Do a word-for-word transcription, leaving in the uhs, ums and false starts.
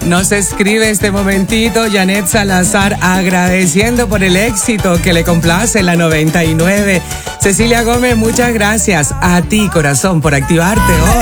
Nos escribe este momentito Janet Salazar agradeciendo por el éxito que le complace la noventa y nueve. Cecilia Gómez, muchas gracias a ti, corazón, por activarte hoy.